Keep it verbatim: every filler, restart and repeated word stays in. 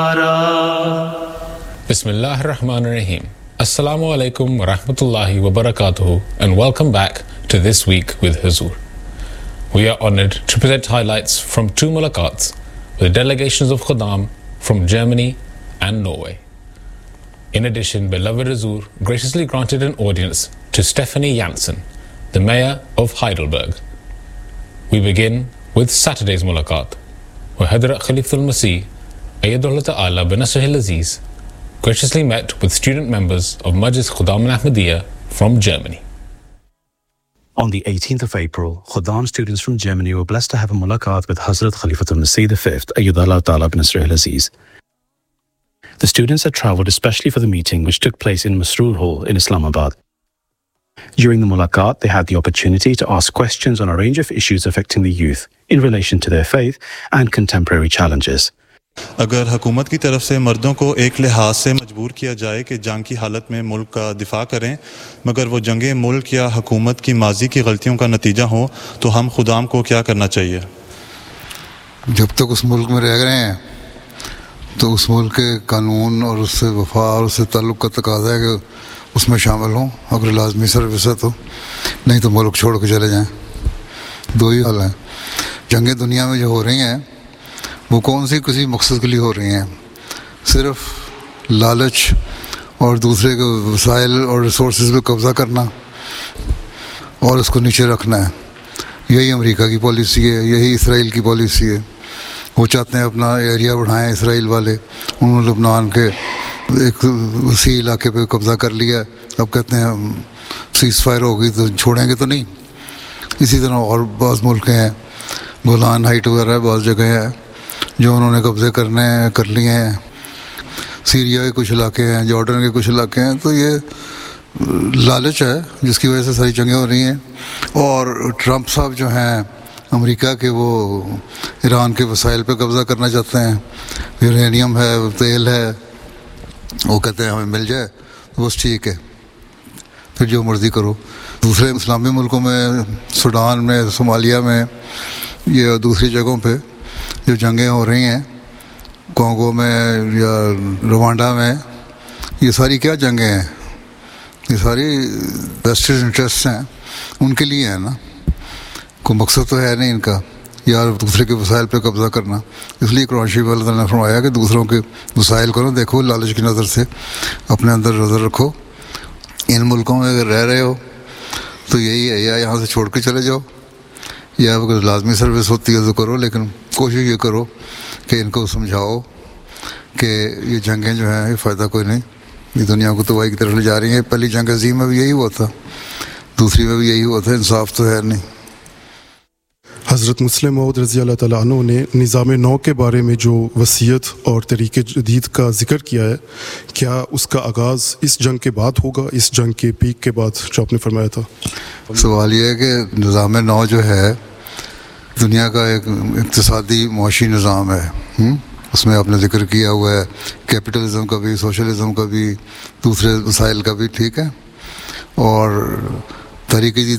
Bismillah ar-Rahman ar-Rahim. Assalamu alaikum wa rahmatullahi wa barakatuhu, and welcome back to This Week with Huzur. We are honored to present highlights from two mulaqats with delegations of Khuddam from Germany and Norway. In addition, beloved Huzur graciously granted an audience to Stephanie Janssen, the mayor of Heidelberg. We begin with Saturday's mulaqat, where Hadrat Khalifatul Masih, Ayyadullah Ta'ala binasrihi al-Aziz, graciously met with student members of Majlis Khuddam al-Ahmadiyya from Germany. On the eighteenth of April, Khuddam students from Germany were blessed to have a mulaqat with Hazrat Khalifatul Masih the fifth, Ayyadullah Ta'ala binasrihi al-Aziz. The students had travelled especially for the meeting, which took place in Masroor Hall in Islamabad. During the mulaqat, they had the opportunity to ask questions on a range of issues affecting the youth in relation to their faith and contemporary challenges. اگر حکومت کی طرف سے مردوں کو ایک لحاظ سے مجبور کیا جائے کہ جنگ کی حالت میں ملک کا دفاع کریں، مگر وہ جنگیں ملک یا حکومت کی ماضی کی غلطیوں کا نتیجہ ہوں، تو ہم خدام کو کیا کرنا چاہیے؟ جب تک اس ملک میں رہ رہے ہیں تو اس ملک کے قانون اور اس سے وفا اور اس سے تعلق کا تقاضا ہے کہ اس میں شامل ہوں، اگر لازمی سروست ہو، نہیں تو ملک چھوڑ کے چلے جائیں. دو ہی حال ہیں. جنگیں دنیا میں جو ہو رہی ہیں وہ کون سی کسی مقصد کے لیے ہو رہی ہیں؟ صرف لالچ اور دوسرے کے وسائل اور ریسورسز پہ قبضہ کرنا اور اس کو نیچے رکھنا ہے. یہی امریکہ کی پالیسی ہے، یہی اسرائیل کی پالیسی ہے. وہ چاہتے ہیں اپنا ایریا بڑھائیں اسرائیل والے. انہوں نے لبنان کے ایک وسیع علاقے پہ قبضہ کر لیا، اب کہتے ہیں سیز فائر ہو گئی تو چھوڑیں گے تو نہیں. اسی طرح اور بعض ملک ہیں، گولان ہائٹ وغیرہ بعض جگہیں ہیں جو انہوں نے قبضے کرنے کر لیے ہیں. سیریا کے کچھ علاقے ہیں، جارڈن کے کچھ علاقے ہیں. تو یہ لالچ ہے جس کی وجہ سے ساری جنگیں ہو رہی ہیں. اور ٹرمپ صاحب جو ہیں امریکہ کے، وہ ایران کے وسائل پہ قبضہ کرنا چاہتے ہیں. یورینیم ہے، تیل ہے، وہ کہتے ہیں ہمیں مل جائے تو بس ٹھیک ہے، پھر جو مرضی کرو. دوسرے اسلامی ملکوں میں، سوڈان میں، صومالیہ میں، یہ دوسری جگہوں پہ جو جنگیں ہو رہی ہیں، کانگو میں یا روانڈا میں، یہ ساری کیا جنگیں ہیں؟ یہ ساری ویسٹرن انٹرسٹ ہیں، ان کے لیے ہیں نا. کوئی مقصد تو ہے نہیں ان کا، یا دوسرے کے وسائل پہ قبضہ کرنا. اس لیے قرآن شریف اللہ تعالیٰ نے فرمایا کہ دوسروں کے وسائل کو نہ دیکھو لالچ کی نظر سے، اپنے اندر نظر رکھو. ان ملکوں میں اگر رہ رہے ہو تو یہی ہے، یا یہاں سے چھوڑ کے چلے جاؤ، یا اگر لازمی سروس ہوتی ہے تو کرو، لیکن کوشش یہ کرو کہ ان کو سمجھاؤ کہ یہ جنگیں جو ہیں یہ فائدہ کوئی نہیں، یہ دنیا کو تباہی کی طرف لے جا رہی ہیں. پہلی جنگ عظیم میں بھی یہی ہوا تھا، دوسری میں بھی یہی ہوا تھا. انصاف تو ہے نہیں. حضرت مسلم موعود رضی اللہ تعالیٰ عنہ نے نظام نو کے بارے میں جو وصیت اور طریق جدید کا ذکر کیا ہے، کیا اس کا آغاز اس جنگ کے بعد ہوگا، اس جنگ کے پیک کے بعد جو آپ نے فرمایا تھا؟ سوال یہ ہے کہ نظام نو جو ہے دنیا کا ایک اقتصادی معاشی نظام ہے. اس میں آپ نے ذکر کیا ہوا ہے کیپٹلزم کا بھی، سوشلزم کا بھی، دوسرے وسائل کا بھی. ٹھیک ہے. اور طریقے